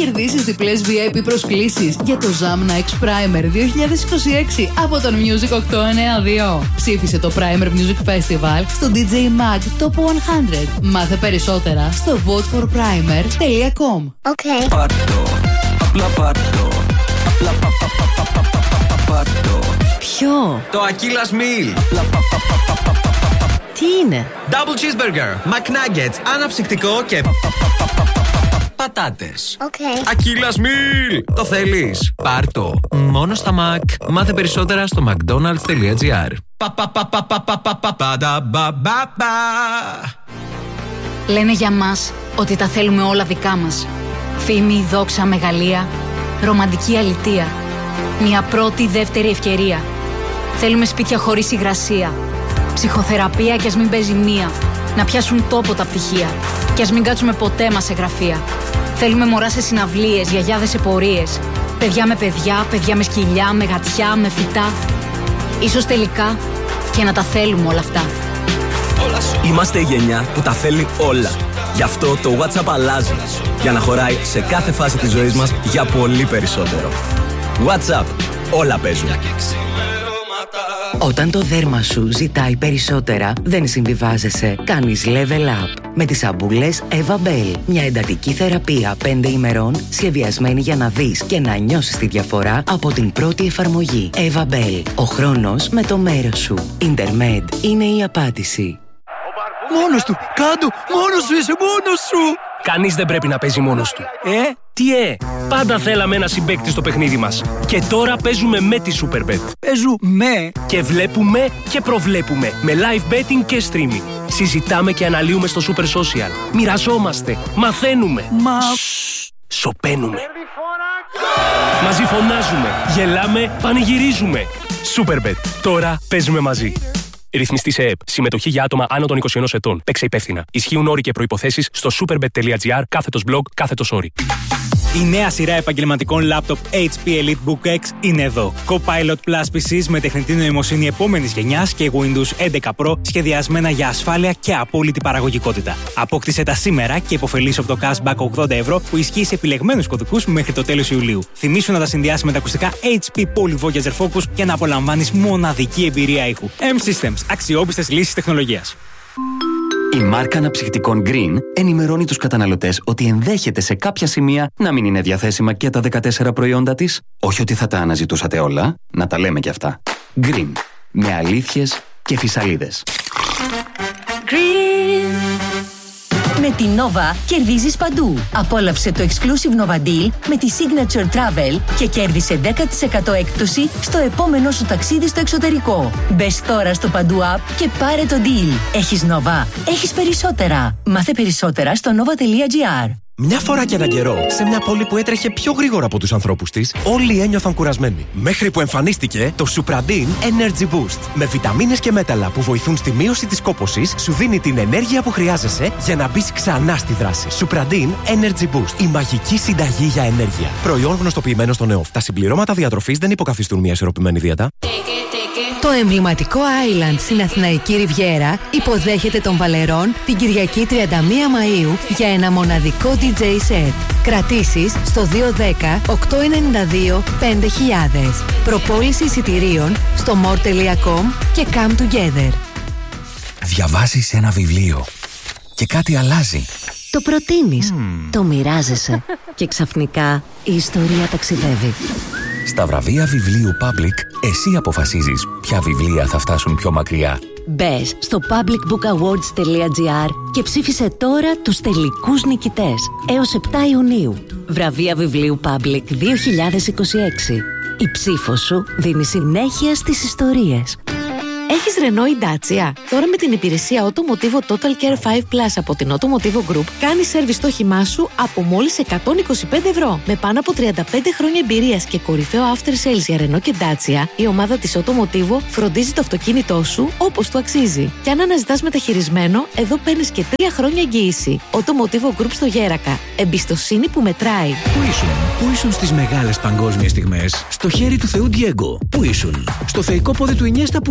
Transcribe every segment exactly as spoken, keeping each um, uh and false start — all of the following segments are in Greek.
κερδίσεις διπλές βι άι πι προσκλήσεις για το Zamna X Primer δύο χιλιάδες είκοσι έξι από τον Music οκτώ εννιά δύο. Ψήφισε το Primer Music Festival στο ντι τζέι Mag Top εκατό. Μάθε περισσότερα στο vote for primer τελεία com. Okay. Πάρτο, απλά πάρτο. Απλά πα, πα, πα, πα, πα, πα, πάρτο. Ποιο? Το Achilles Meal. Απλά πα, πα, πα, πα, πα, πα, πα. Τι είναι? Double cheeseburger, McNuggets, αναψυκτικό και πα, πα, πα, πα, πα, πα, πατάτες. Okay. Achilles Meal. Το θέλεις? Πάρτο. Μόνο στα Mac. Μάθε περισσότερα στο mcdonalds τελεία gr. Πα, πα, πα, πα, πα, πα, πα, πα, πα, πα, πα, πα. Λένε για μας ότι τα θέλουμε όλα δικά μας. Φήμη, δόξα, μεγαλεία, ρομαντική αλητεία. Μια πρώτη, δεύτερη ευκαιρία. Θέλουμε σπίτια χωρίς υγρασία. Ψυχοθεραπεία κι ας μην παίζει μία. Να πιάσουν τόπο τα πτυχία. Κι ας μην κάτσουμε ποτέ μας σε γραφεία. Θέλουμε μωρά σε συναυλίες, γιαγιάδες σε πορείες. Παιδιά με παιδιά, παιδιά με σκυλιά, με γατιά, με φυτά. Ίσως τελικά και να τα θέλουμε όλα αυτά. Είμαστε η γενιά που τα θέλει όλα. Γι' αυτό το WhatsApp αλλάζει. Για να χωράει σε κάθε φάση της ζωής μας για πολύ περισσότερο. WhatsApp. Όλα παίζουν. Όταν το δέρμα σου ζητάει περισσότερα, δεν συμβιβάζεσαι. Κάνεις level up. Με τις σαμπούλες Eva Bell. Μια εντατική θεραπεία πέντε ημερών, σχεδιασμένη για να δεις και να νιώσεις τη διαφορά από την πρώτη εφαρμογή. Eva Bell. Ο χρόνος με το μέρος σου. Intermed είναι η απάντηση. Μόνος του! Κάντο! Μόνος σου είσαι! Μόνος σου! Κανείς δεν πρέπει να παίζει μόνος του. Ε? Τι ε! Πάντα θέλαμε ένα συμπαίκτη στο παιχνίδι μας. Και τώρα παίζουμε με τη Superbet. Παίζουμε! Και βλέπουμε και προβλέπουμε. Με live betting και streaming. Συζητάμε και αναλύουμε στο Super Social. Μοιραζόμαστε. Μαθαίνουμε. Μα... Σωπαίνουμε. Μαζί φωνάζουμε. Γελάμε. Πανηγυρίζουμε. Superbet. Τώρα παίζουμε μαζί. Ρυθμιστή σε ΕΕΠ. Συμμετοχή για άτομα άνω των είκοσι ενός ετών. Παίξε υπεύθυνα. Ισχύουν όροι και προϋποθέσεις στο superbet τελεία gr κάθετος blog κάθετος όροι. Η νέα σειρά επαγγελματικών λάπτοπ έιτς πι EliteBook X είναι εδώ. Copilot Plus πι σις με τεχνητή νοημοσύνη επόμενης γενιάς και Windows έντεκα Pro σχεδιασμένα για ασφάλεια και απόλυτη παραγωγικότητα. Απόκτησε τα σήμερα και υποφελείς από το cashback ογδόντα ευρώ που ισχύει σε επιλεγμένους κωδικούς μέχρι το τέλος Ιουλίου. Θυμήσου να τα συνδυάσεις με τα ακουστικά έιτς πι Poly Voyager Focus για να απολαμβάνεις μοναδική εμπειρία ήχου. M-Systems. Αξιόπιστες λύσεις τεχνολογίας. Η μάρκα αναψυκτικών Green ενημερώνει τους καταναλωτές ότι ενδέχεται σε κάποια σημεία να μην είναι διαθέσιμα και τα δεκατέσσερα προϊόντα της. Όχι ότι θα τα αναζητούσατε όλα, να τα λέμε κι αυτά. Green. Με αλήθειες και φυσαλίδες. Green. Με τη Nova κερδίζεις παντού. Απόλαυσε το exclusive Nova Deal με τη Signature Travel και κέρδισε δέκα τοις εκατό έκπτωση στο επόμενό σου ταξίδι στο εξωτερικό. Μπες τώρα στο Παντού App και πάρε το deal. Έχεις Nova, έχεις περισσότερα. Μάθε περισσότερα στο nova τελεία gr. Μια φορά και έναν καιρό, σε μια πόλη που έτρεχε πιο γρήγορα από τους ανθρώπους της, όλοι ένιωθαν κουρασμένοι. Μέχρι που εμφανίστηκε το Supradin Energy Boost. Με βιταμίνες και μέταλλα που βοηθούν στη μείωση της κόπωσης, σου δίνει την ενέργεια που χρειάζεσαι για να μπεις ξανά στη δράση. Supradin Energy Boost. Η μαγική συνταγή για ενέργεια. Προϊόν γνωστοποιημένο στον ΕΟΦ. Τα συμπληρώματα διατροφής δεν υποκαθιστούν μια ισορροπημένη δίαιτα. Το εμβληματικό Island στην Αθηναϊκή Ριβιέρα υποδέχεται τον Βαλερών την Κυριακή τριάντα μία Μαΐου για ένα μοναδικό ντι τζέι set. Κρατήσεις στο δύο ένα μηδέν οκτώ εννιά δύο πέντε χιλιάδες. Προπόληση εισιτηρίων στο more τελεία com και come together. Διαβάζεις ένα βιβλίο και κάτι αλλάζει. Το προτείνεις, mm. το μοιράζεσαι και ξαφνικά η ιστορία ταξιδεύει. Στα βραβεία βιβλίου Public, εσύ αποφασίζεις ποια βιβλία θα φτάσουν πιο μακριά. Μπες στο public book awards τελεία gr και ψήφισε τώρα τους τελικούς νικητές έως επτά Ιουνίου. Βραβεία βιβλίου Public δύο χιλιάδες είκοσι έξι. Η ψήφος σου δίνει συνέχεια στις ιστορίες. Έχεις Renault ή Dacia? Τώρα με την υπηρεσία Automotivo Total Care πέντε Plus από την Automotivo Group κάνεις σέρβις στο όχημά σου από μόλις εκατόν είκοσι πέντε ευρώ. Με πάνω από τριάντα πέντε χρόνια εμπειρίας και κορυφαίο after sales για Renault και Dacia, η ομάδα της Automotivo φροντίζει το αυτοκίνητό σου όπως του αξίζει. Και αν αναζητάς μεταχειρισμένο, εδώ παίρνεις και τρία χρόνια εγγύηση. Automotivo Group στο Γέρακα. Εμπιστοσύνη που μετράει. Πού ήσουν? Πού ήσουν στις μεγάλες παγκόσμιες στιγμές? Στο χέρι του Θεού Diego. Πού ήσουν? Στο θεϊκό πόδι του Ινιέστα που ήσουν?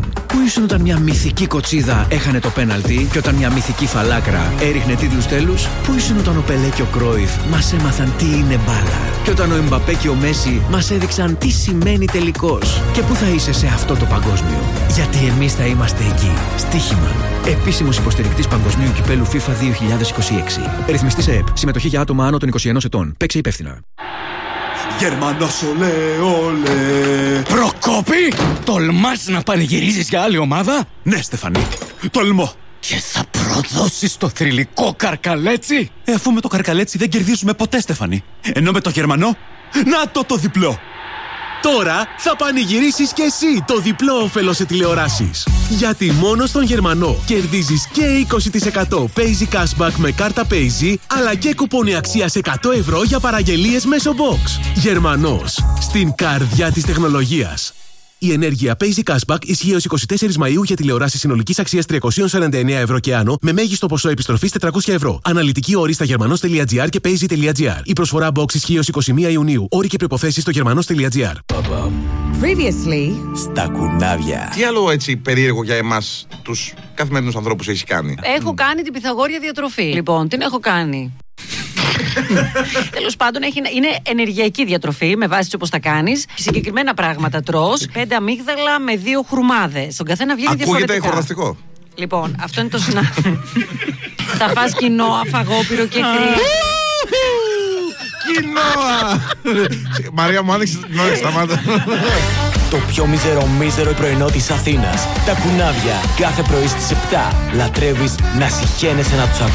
Πού ήσουν όταν μια μυθική κοτσίδα έχανε το πέναλτι και όταν μια μυθική φαλάκρα έριχνε τίτλους τέλους? Πού ήσουν όταν ο Πελέ και ο Κρόιφ μας έμαθαν τι είναι μπάλα και όταν ο Εμπαπέ και ο Μέση μας έδειξαν τι σημαίνει τελικός? Και πού θα είσαι σε αυτό το παγκόσμιο? Γιατί εμείς θα είμαστε εκεί. Στοίχημα. Επίσημος υποστηρικτής Παγκοσμίου Κυπέλου FIFA δύο χιλιάδες είκοσι έξι. Ρυθμιστής ΕΕΠ. Συμμετοχή για άτομα άνω των είκοσι ενός ετών. Παίξε υπεύθυνα. Γερμανός ολέ ολέ. Προκόπη! Τολμάς να πανηγυρίζεις για άλλη ομάδα? Ναι, Στεφανή. Τολμώ. Και θα προδώσεις το θρυλικό καρκαλέτσι? Ε, αφού με το καρκαλέτσι δεν κερδίζουμε ποτέ, Στεφανή. Ενώ με το Γερμανό, να το το διπλό. Τώρα θα πανηγυρίσεις και εσύ το διπλό όφελος σε τηλεοράσεις. Γιατί μόνο στον Γερμανό κερδίζεις και είκοσι τοις εκατό Paisy Cashback με κάρτα Paisy, αλλά και κουπόνι αξίας εκατό ευρώ για παραγγελίες μέσω box. Γερμανός, στην καρδιά της τεχνολογίας. Η ενέργεια Paisy Cashback ισχύει ως εικοστή τέταρτη Μαΐου για τηλεοράσεις συνολικής αξίας τριακόσια σαράντα εννέα ευρώ και άνω, με μέγιστο ποσό επιστροφής τετρακόσια ευρώ. Αναλυτική όρη στα germanos.gr και paisy.gr. Η προσφορά box ισχύει ως εικοστή πρώτη Ιουνίου. Όροι και προϋποθέσεις στο germanos.gr. Previously. Στα κουνάβια. Τι άλλο έτσι περίεργο για εμάς τους καθημερινούς ανθρώπους έχει κάνει? Έχω κάνει την Πυθαγόρια διατροφή. Λοιπόν, την έχω κάνει. Τέλος πάντων, έχει, είναι ενεργειακή διατροφή με βάση όπως τα κάνεις. Συγκεκριμένα πράγματα τρως. Πέντε αμύγδαλα με δύο χουρμάδες. Στον καθένα βγαίνει διαφορετικά. Ακούγεται χορταστικό. Λοιπόν, αυτό είναι το συνά. Θα φας κοινόα, φαγόπυρο και χρήμα. Κοινόα! Μαρία μου, άνοιξε την ώρα, σταμάτα. Το πιο μίζερο μίζερο πρωινό της Αθήνας. Τα κουνάβια. Κάθε πρωί στις επτά. Λατρεύεις να συχαίνεσαι να τους ακούσεις.